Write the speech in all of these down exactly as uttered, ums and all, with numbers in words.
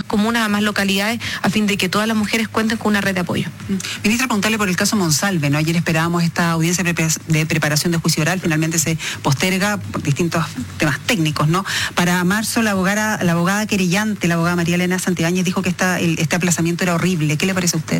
comunas, a más localidades, a fin de que todas las mujeres cuenten con una red de apoyo. Ministra, preguntarle por el caso Monsalve, ¿no? Ayer esperábamos esta audiencia de preparación de juicio oral, finalmente se posterga por distintos temas técnicos, ¿no? Para marzo, la abogada, la abogada querellante, la abogada María Elena Santibáñez, dijo que esta, el, este aplazamiento era horrible. ¿Qué le parece a usted?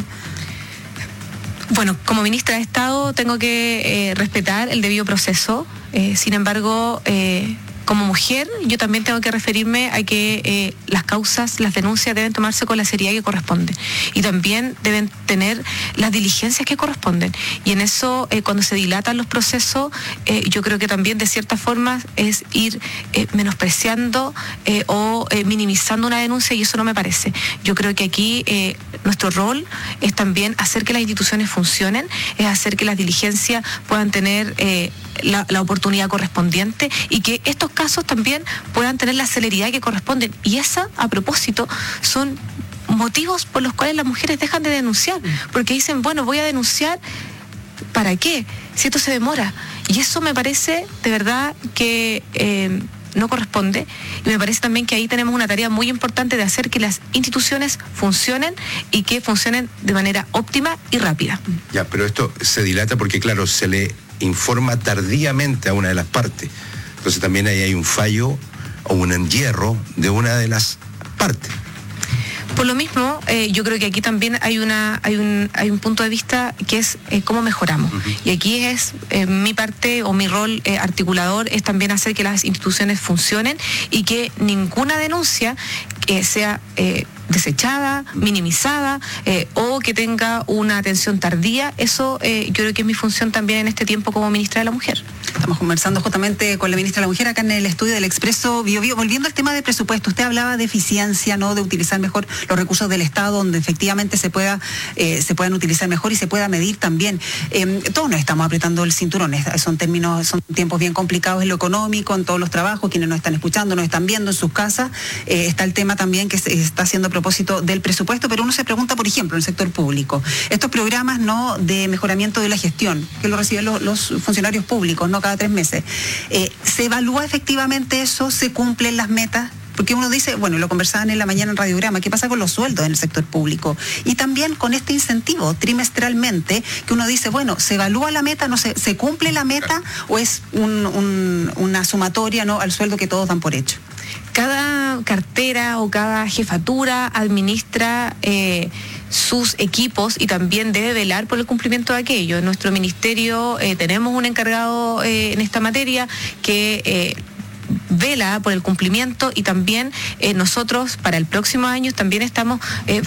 Bueno, como ministra de Estado tengo que eh, respetar el debido proceso, eh, sin embargo, eh, como mujer yo también tengo que referirme a que eh, las causas, las denuncias deben tomarse con la seriedad que corresponde y también deben tener las diligencias que corresponden. Y en eso, eh, cuando se dilatan los procesos, eh, yo creo que también de cierta forma es ir eh, menospreciando eh, o eh, minimizando una denuncia, y eso no me parece. Yo creo que aquí eh, nuestro rol es también hacer que las instituciones funcionen, es hacer que las diligencias puedan tener eh, la, la oportunidad correspondiente y que estos casos también puedan tener la celeridad que corresponden. Y esa, a propósito, son motivos por los cuales las mujeres dejan de denunciar, porque dicen, bueno, voy a denunciar, ¿para qué? Si esto se demora. Y eso me parece, de verdad, que eh, no corresponde, y me parece también que ahí tenemos una tarea muy importante de hacer que las instituciones funcionen y que funcionen de manera óptima y rápida. Ya, pero esto se dilata porque, claro, se le informa tardíamente a una de las partes. Entonces también ahí hay un fallo o un enyerro de una de las partes. Por lo mismo, eh, yo creo que aquí también hay una hay un hay un punto de vista que es eh, cómo mejoramos. Uh-huh. Y aquí es eh, mi parte o mi rol eh, articulador es también hacer que las instituciones funcionen y que ninguna denuncia eh, sea eh, desechada, minimizada eh, o que tenga una atención tardía. Eso eh, yo creo que es mi función también en este tiempo como ministra de la Mujer. Estamos conversando justamente con la ministra de la Mujer acá en el estudio del Expreso Bio Bio. Volviendo al tema de presupuesto, usted hablaba de eficiencia, ¿no? De utilizar mejor los recursos del Estado, donde efectivamente se pueda eh, se puedan utilizar mejor y se pueda medir también. Eh, todos nos estamos apretando el cinturón, son términos, son tiempos bien complicados en lo económico, en todos los trabajos, quienes nos están escuchando, nos están viendo en sus casas. Eh, está el tema también que se está haciendo a propósito del presupuesto, pero uno se pregunta, por ejemplo, en el sector público, estos programas, ¿no?, de mejoramiento de la gestión, que lo reciben los, los funcionarios públicos, ¿no?, cada tres meses. Eh, ¿Se evalúa efectivamente eso? ¿Se cumplen las metas? Porque uno dice, bueno, lo conversaban en la mañana en Radiograma, ¿qué pasa con los sueldos en el sector público? Y también con este incentivo trimestralmente, que uno dice, bueno, ¿se evalúa la meta, no se, se cumple la meta o es un, un, una sumatoria, ¿no?, al sueldo que todos dan por hecho? Cada cartera o cada jefatura administra eh, sus equipos y también debe velar por el cumplimiento de aquello. En nuestro ministerio eh, tenemos un encargado eh, en esta materia que eh, vela por el cumplimiento y también eh, nosotros para el próximo año también estamos eh,